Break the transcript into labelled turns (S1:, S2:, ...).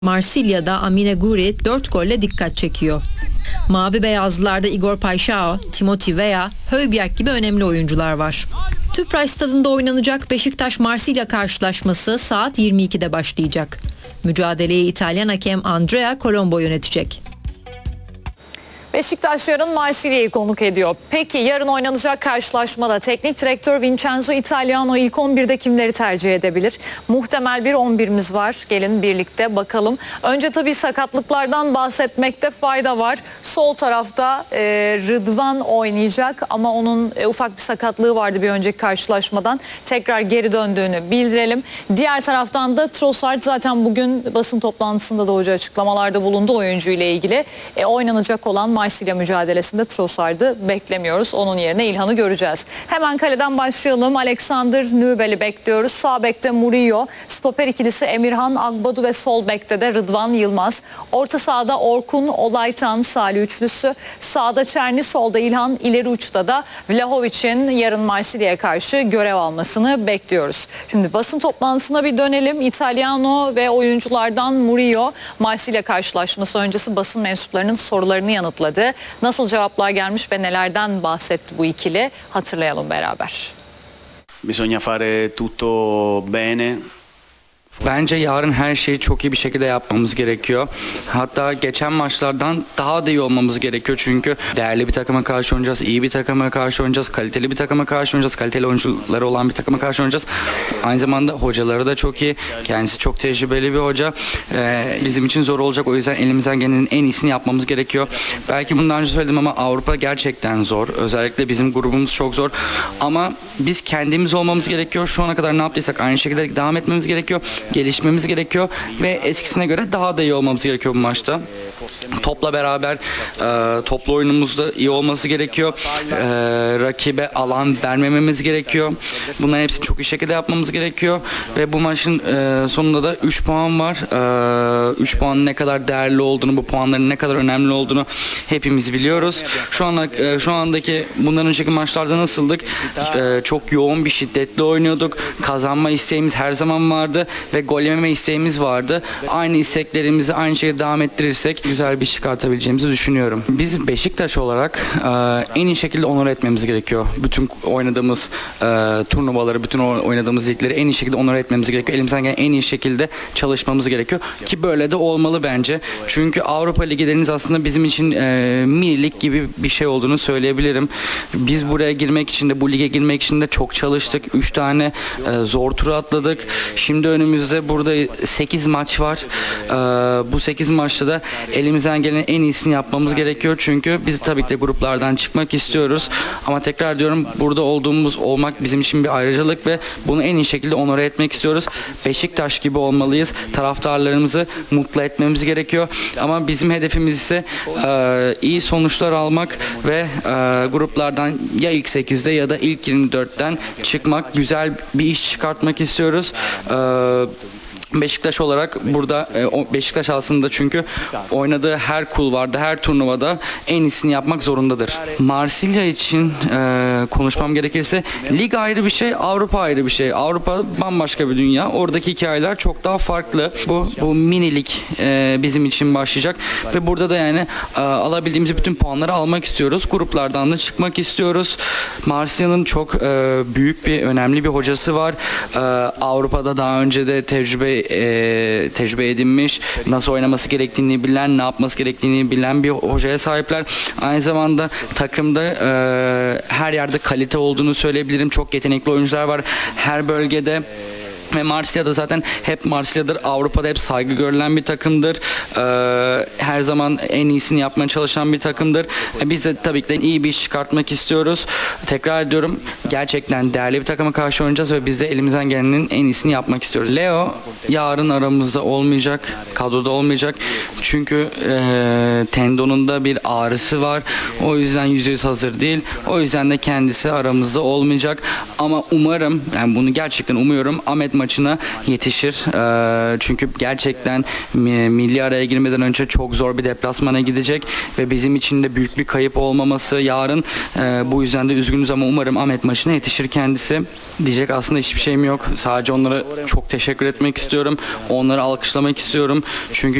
S1: Marsilya'da Amine Guri 4 golle dikkat çekiyor. Mavi beyazlılarda Igor Paixão, Timothy Weah, Højbjerg gibi önemli oyuncular var. Tüpraş stadında oynanacak Beşiktaş-Marsilya karşılaşması saat 22'de başlayacak. Mücadeleyi İtalyan hakem Andrea Colombo yönetecek.
S2: Beşiktaş yarın Marsilya'yı konuk ediyor. Peki yarın oynanacak karşılaşmada teknik direktör Vincenzo Italiano ilk 11'de kimleri tercih edebilir? Muhtemel bir 11'imiz var. Gelin birlikte bakalım. Önce tabii sakatlıklardan bahsetmekte fayda var. Sol tarafta Rıdvan oynayacak ama onun ufak bir sakatlığı vardı bir önceki karşılaşmadan. Tekrar geri döndüğünü bildirelim. Diğer taraftan da Trossard zaten bugün basın toplantısında da hoca açıklamalarda bulundu oyuncu ile ilgili. Oynanacak olan Marsilya mücadelesinde Trossard'ı beklemiyoruz. Onun yerine İlhan'ı göreceğiz. Hemen kaleden başlayalım. Alexander Nübel'i bekliyoruz. Sağ bekte Murillo, stoper ikilisi Emirhan Agbadu ve sol bekte de Rıdvan Yılmaz. Orta sahada Orkun, Olaytan, Salih üçlüsü. Sağda Çerni, solda İlhan, ileri uçta da Vlahovic'in yarın Marsilya'ya karşı görev almasını bekliyoruz. Şimdi basın toplantısına bir dönelim. Italiano ve oyunculardan Murillo Marsilya karşılaşması öncesi basın mensuplarının sorularını yanıtladı. Nasıl cevaplar gelmiş ve nelerden bahsetti bu ikili hatırlayalım beraber.
S3: Bisogna fare tutto bene.
S4: Bence yarın her şeyi çok iyi bir şekilde yapmamız gerekiyor. Hatta geçen maçlardan daha da iyi olmamız gerekiyor. Çünkü değerli bir takıma karşı oynayacağız, iyi bir takıma karşı oynayacağız, kaliteli bir takıma karşı oynayacağız, kaliteli oyuncuları olan bir takıma karşı oynayacağız. Aynı zamanda hocaları da çok iyi. Kendisi çok tecrübeli bir hoca. Bizim için zor olacak. O yüzden elimizden gelenin en iyisini yapmamız gerekiyor. Belki bundan önce söyledim ama Avrupa gerçekten zor. Özellikle bizim grubumuz çok zor. Ama biz kendimiz olmamız gerekiyor. Şu ana kadar ne yaptıysak aynı şekilde devam etmemiz gerekiyor. Gelişmemiz gerekiyor ve eskisine göre daha da iyi olmamız gerekiyor bu maçta. Topla beraber toplu oyunumuzda iyi olması gerekiyor. Rakibe alan vermememiz gerekiyor. Bunların hepsini çok iyi şekilde yapmamız gerekiyor ve bu maçın sonunda da 3 puan var. 3 puanın ne kadar değerli olduğunu, bu puanların ne kadar önemli olduğunu hepimiz biliyoruz. Şu andaki bundan önceki maçlarda nasıldık? Çok yoğun bir şiddetli oynuyorduk. Kazanma isteğimiz her zaman vardı ve gol yememe isteğimiz vardı. Aynı isteklerimizi aynı şekilde devam ettirirsek güzel bir iş çıkartabileceğimizi düşünüyorum. Biz Beşiktaş olarak en iyi şekilde onore etmemiz gerekiyor. Bütün oynadığımız turnuvaları, bütün oynadığımız ligleri en iyi şekilde onore etmemiz gerekiyor. Elimizden gelen en iyi şekilde çalışmamız gerekiyor. Ki böyle de olmalı bence. Çünkü Avrupa Ligi'leriniz aslında bizim için mini lig gibi bir şey olduğunu söyleyebilirim. Biz buraya girmek için de, bu lige girmek için de çok çalıştık. 3 tane zor tur atladık. Şimdi önümüzde burada 8 maç var. Bu 8 maçta da elimizden gelen en iyisini yapmamız gerekiyor. Çünkü biz tabii ki de gruplardan çıkmak istiyoruz. Ama tekrar diyorum, burada olmak bizim için bir ayrıcalık ve bunu en iyi şekilde onore etmek istiyoruz. Beşiktaş gibi olmalıyız. Taraftarlarımızı mutlu etmemiz gerekiyor. Ama bizim hedefimiz ise iyi sonuçlar almak ve gruplardan ya ilk 8'de ya da ilk 24'ten çıkmak, güzel bir iş çıkartmak istiyoruz. Beşiktaş olarak burada Beşiktaş aslında çünkü oynadığı her kulvarda, her turnuvada en iyisini yapmak zorundadır. Marsilya için konuşmam gerekirse lig ayrı bir şey, Avrupa ayrı bir şey. Avrupa bambaşka bir dünya. Oradaki hikayeler çok daha farklı. Bu mini lig bizim için başlayacak ve burada da yani alabildiğimiz bütün puanları almak istiyoruz. Gruplardan da çıkmak istiyoruz. Marsilya'nın çok büyük bir, önemli bir hocası var. Avrupa'da daha önce de tecrübe edinmiş, nasıl oynaması gerektiğini bilen, ne yapması gerektiğini bilen bir hocaya sahipler. Aynı zamanda takımda her yerde kalite olduğunu söyleyebilirim. Çok yetenekli oyuncular var her bölgede. Ve Marsilya'da zaten hep Marsilya'dır. Avrupa'da hep saygı görülen bir takımdır. Her zaman en iyisini yapmaya çalışan bir takımdır. Biz de tabii ki de iyi bir iş çıkartmak istiyoruz. Tekrar ediyorum, gerçekten değerli bir takıma karşı oynayacağız ve biz de elimizden gelenin en iyisini yapmak istiyoruz. Leo yarın aramızda olmayacak, kadroda olmayacak. Çünkü tendonunda bir ağrısı var. O yüzden %100 hazır değil. O yüzden de kendisi aramızda olmayacak. Ama umarım, yani bunu gerçekten umuyorum, Ahmet maçına yetişir. Çünkü gerçekten milli araya girmeden önce çok zor bir deplasmana gidecek ve bizim için de büyük bir kayıp olmaması yarın. Bu yüzden de üzgünüz ama umarım Ahmet maçına yetişir kendisi. Diyecek aslında hiçbir şeyim yok. Sadece onlara çok teşekkür etmek istiyorum. Onları alkışlamak istiyorum. Çünkü